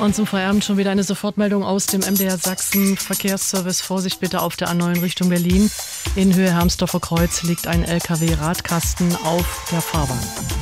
Und zum Feierabend schon wieder eine Sofortmeldung aus dem MDR Sachsen. Verkehrsservice, Vorsicht bitte auf der A9 Richtung Berlin. In Höhe Hermsdorfer Kreuz liegt ein LKW-Radkasten auf der Fahrbahn.